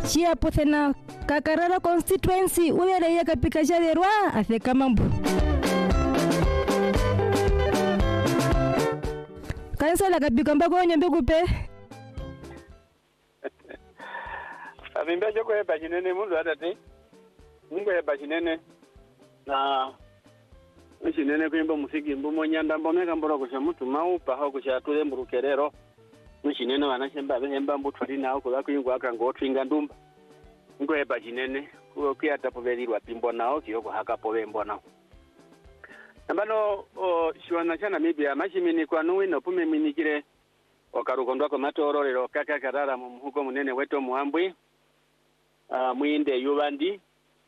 chia pothena Kakarara constituency uwele ya kapika jaderwa afeka mambo kansala kapika mbako nyambe kupe Abimba joko heba jinene mundu atati mungu heba jinene na jinene kuimba musiki mbumo nyanda mbomeka mboro kusha mutu maupa hao kusha tule mburukerero mushinene wanashemba behemba mbutwali nawo kuba kuyingwa akango otwinga ndumba ngo heba jinene kuo kiyata povelirwa pimbo nawo kiyoko haka povembo nawo nambano shiwana chana mibia mashimini kwa nuwi no pume minikire wakarukondwa kwa matororero kaka karara mumuhuko munene weto muambwi mwinde yubandi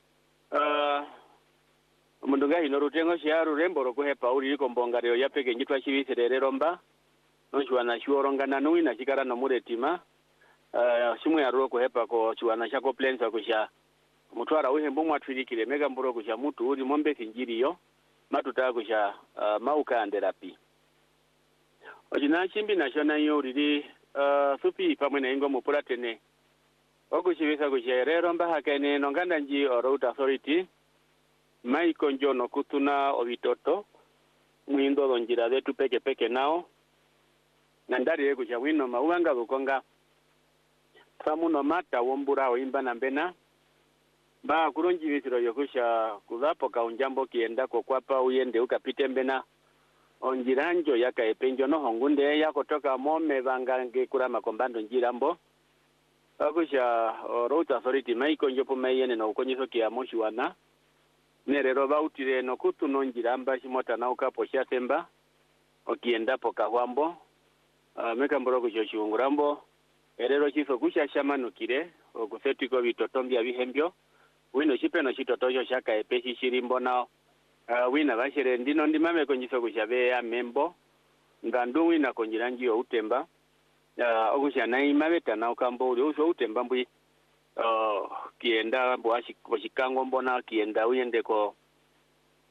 munduga hino rutengo shiaru remboro kuhepa uri liko mbongareo yapeke njitwa shiviserero mba nonshiwana shiorongana nuwi na shikara no muretima shimwe aruo kuhepa ko shiwana shako plensa kusha mutwara uhembo mwatwirikire mega mburo kusha mutu uri mombe kinjiriyo matuta kusha maukanderapi ojina chimbi nashona yo riri supi pamwe na ingo mupuratene okushibisa kusherero mba hakene nonganda nji road authority maiko njono kutuna obitoto mwindo donjira zetu peke peke nao nandari kusha wino mauanga bukonga samuno mata wombura oimba na mbena ba kurunji visiro yokusha kuzapo kaunjambo kienda kokwapa uyende ukapite mbena onjiranjo yaka epenjo no hongunde yako toka mome bangange kurama kombando njirambo akusha road authority maiko njopo mayene no konyiso kia moshiwana nerero bautire no kutu no njiramba shimota na ukapo shatemba okienda po kahwambo meka mboro kushoshungurambo erero chiso kusha shamanukire okusetiko bitotombya bihembyo wino chipeno chitotojo shaka epeshi shirimbo nao wina bashere ndino ndimame konyiso kushabe ya membo ngandu wina konjiranji yo utemba okusha naima beta na ukambo uli uso utemba mbwi kienda bwashi koshikango mbona kienda uyende ko